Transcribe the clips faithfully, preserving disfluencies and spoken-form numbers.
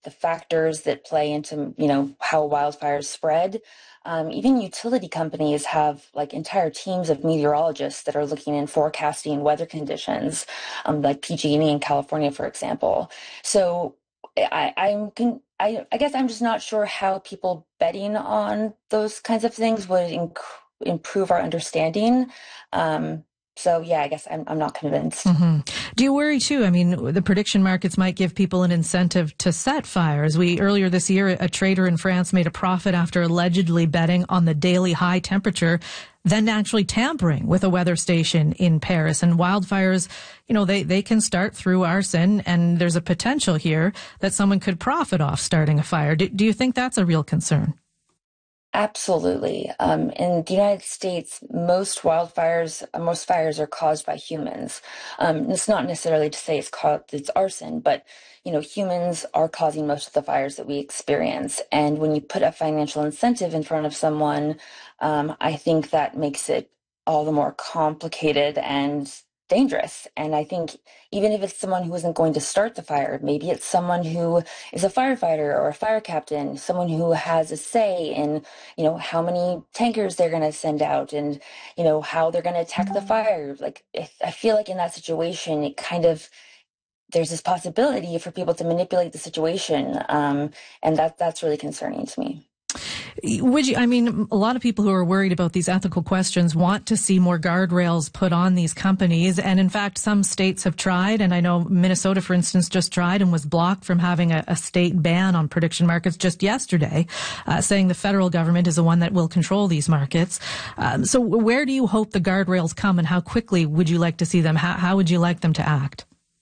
the factors that play into, you know, how wildfires spread. Um, even utility companies have like entire teams of meteorologists that are looking and forecasting weather conditions, um, like P G and E in California, for example. So I, I'm con- I, I guess I'm just not sure how people betting on those kinds of things would inc- improve our understanding. Um, so yeah, I guess I'm I'm not convinced. Mm-hmm. Do you worry too? I mean, the prediction markets might give people an incentive to set fires. We earlier this year, a trader in France made a profit after allegedly betting on the daily high temperature, then actually tampering with a weather station in Paris. And wildfires, you know, they, they can start through arson, and there's a potential here that someone could profit off starting a fire. Do, do you think that's a real concern? Absolutely. Um, in the United States, most wildfires, uh, most fires are caused by humans. Um, it's not necessarily to say it's called it's arson, but you know, humans are causing most of the fires that we experience. And when you put a financial incentive in front of someone, um, I think that makes it all the more complicated and dangerous. And I think even if it's someone who isn't going to start the fire, maybe it's someone who is a firefighter or a fire captain, someone who has a say in you know, how many tankers they're going to send out and, you know, how they're going to attack the fire. Like, if, I feel like in that situation, it kind of, there's this possibility for people to manipulate the situation. Um, and that that's really concerning to me. Would you, I mean, a lot of people who are worried about these ethical questions want to see more guardrails put on these companies. And in fact, some states have tried. And I know Minnesota, for instance, just tried and was blocked from having a, a state ban on prediction markets just yesterday, uh, saying the federal government is the one that will control these markets. Um, so where do you hope the guardrails come, and how quickly would you like to see them? How, how would you like them to act?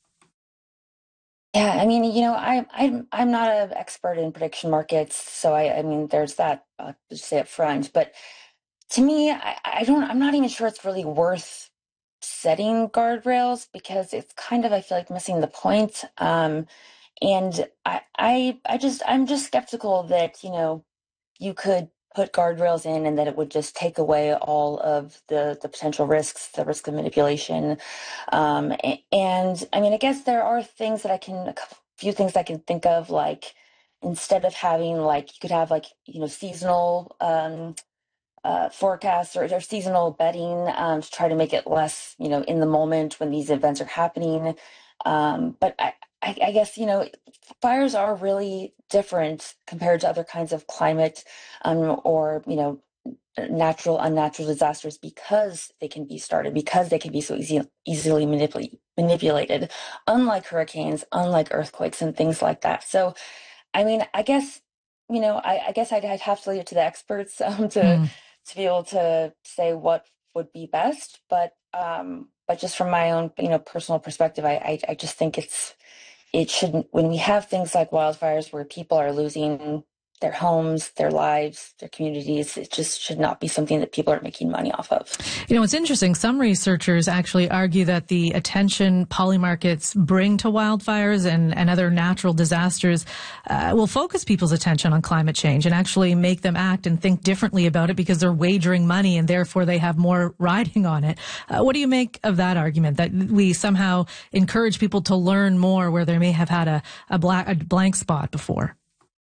Yeah, I mean, you know, I, I'm I'm not an expert in prediction markets, so I, I mean, there's that uh, to say up front. But to me, I, I don't, I'm not even sure it's really worth setting guardrails because it's kind of, I feel like, missing the point. Um, and I, I, I just, I'm just skeptical that you know you could put guardrails in and that it would just take away all of the the potential risks, the risk of manipulation. Um, and I mean, I guess there are things that I can, a couple, few things I can think of, like instead of having like, you could have like, you know, seasonal um, uh, forecasts or, or seasonal betting um, to try to make it less, you know, in the moment when these events are happening. Um, but I, I, I guess, you know, fires are really different compared to other kinds of climate um, or, you know, natural, unnatural disasters because they can be started, because they can be so easy, easily manipul- manipulated, unlike hurricanes, unlike earthquakes and things like that. So, I mean, I guess, you know, I, I guess I'd, I'd have to leave it to the experts um, to Hmm. to be able to say what would be best. But um, but just from my own, you know, personal perspective, I, I I just think it's it shouldn't, when we have things like wildfires where people are losing their homes, their lives, their communities, it just should not be something that people are making money off of. You know, it's interesting. Some researchers actually argue that the attention polymarkets bring to wildfires and, and other natural disasters uh, will focus people's attention on climate change and actually make them act and think differently about it because they're wagering money and therefore they have more riding on it. Uh, what do you make of that argument, that we somehow encourage people to learn more where they may have had a, a, black, a blank spot before?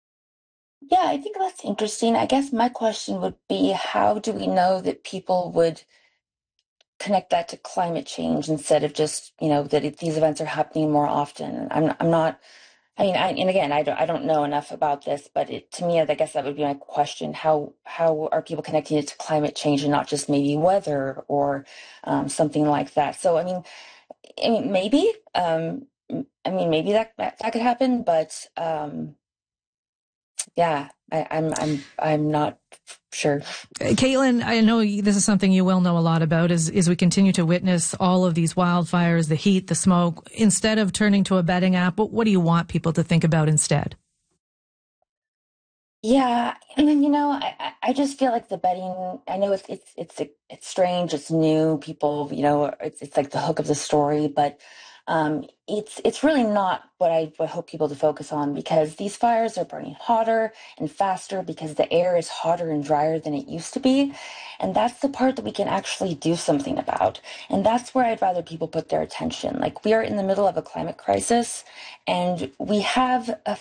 Yeah, I think that's interesting. I guess my question would be, how do we know that people would connect that to climate change instead of just, you know, that it, these events are happening more often? I'm, I'm not, I mean, I, and again, I don't, I don't know enough about this, but it, to me, I guess that would be my question. How, how are people connecting it to climate change and not just maybe weather or um, something like that? So, I mean, I mean, maybe, um, I mean, maybe that, that, that could happen, but um, yeah, I, I'm, I'm, I'm not sure. Caitlin, I know this is something you will know a lot about as, as we continue to witness all of these wildfires, the heat, the smoke. Instead of turning to a betting app, what, what do you want people to think about instead? Yeah, and then you know, I, I I just feel like the betting. I know it's it's it's it's strange, it's new. People, you know, it's it's like the hook of the story, but um, it's it's really not what I would hope people to focus on because these fires are burning hotter and faster because the air is hotter and drier than it used to be, and that's the part that we can actually do something about. And that's where I'd rather people put their attention. Like we are in the middle of a climate crisis, and we have a